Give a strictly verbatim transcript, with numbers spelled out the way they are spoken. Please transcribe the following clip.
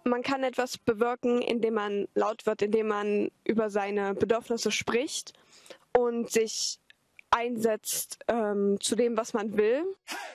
man kann etwas bewirken, indem man laut wird, indem man über seine Bedürfnisse spricht und sich einsetzt ähm, zu dem, was man will.